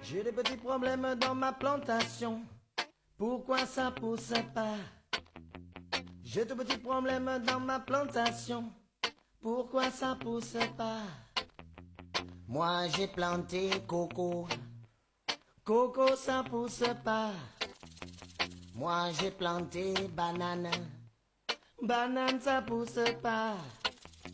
J'ai des petits problèmes dans ma plantation. Pourquoi ça pousse pas? J'ai de petits problèmes dans ma plantation. Pourquoi ça pousse pas? Moi j'ai planté coco. Coco ça pousse pas. Moi j'ai planté banane. Banane ça pousse pas.